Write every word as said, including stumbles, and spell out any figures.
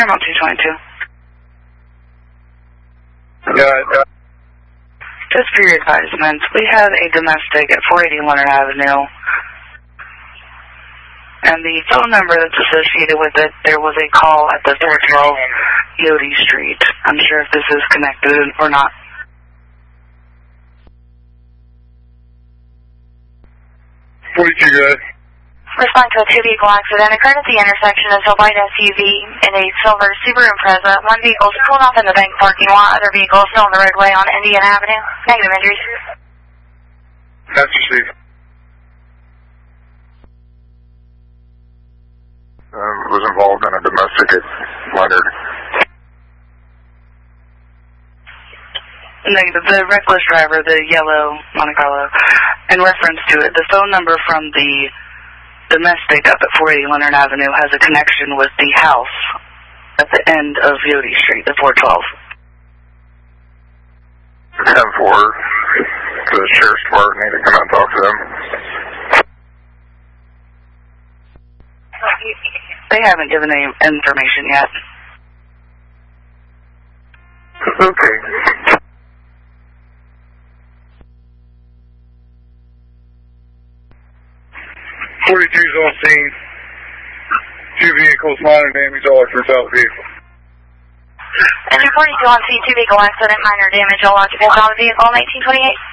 Paramount two twenty-two. Yeah, yeah. Just for your advisement, we had a domestic at four eighty Leonard Avenue. And the phone number that's associated with it, there was a call at the four twelve Yodi Street. I'm sure if this is connected or not. forty-two, good. Respond to a two-vehicle accident occurred at the intersection of a white S U V and a silver Subaru Impreza. One vehicle is pulled off in the bank parking lot. Other vehicle is still on the roadway on Indian Avenue. Negative injuries. That's received. Um, was involved in a domestic at Leonard. Negative. The reckless driver, the yellow Monte Carlo, in reference to it, the phone number from the domestic up at four eighty Leonard Avenue has a connection with the house at the end of Yodi Street, the four twelve. ten four, the sheriff's department need to come out and talk to them. They haven't given any information yet. Okay. forty-two's on scene. Two vehicles, minor damage, all occurred out of the vehicle. And forty-two on scene, two vehicle accident, minor damage, all occupants on the vehicle, nineteen twenty-eight.